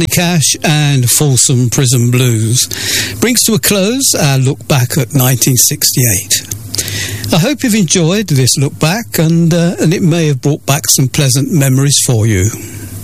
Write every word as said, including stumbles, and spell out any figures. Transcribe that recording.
Johnny Cash and Folsom Prison Blues brings to a close our look back at nineteen sixty-eight. I hope you've enjoyed this look back, and, uh, and it may have brought back some pleasant memories for you.